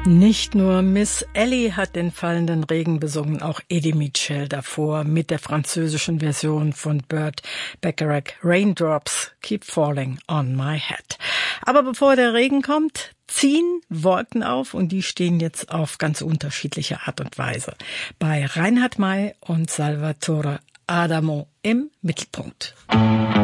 Nicht nur Miss Ellie hat den fallenden Regen besungen, auch Eddie Mitchell davor mit der französischen Version von Burt Bacharach, Raindrops Keep Falling on My Head. Aber bevor der Regen kommt, ziehen Wolken auf und die stehen jetzt auf ganz unterschiedliche Art und Weise. Bei Reinhard May und Salvatore Adamo im Mittelpunkt.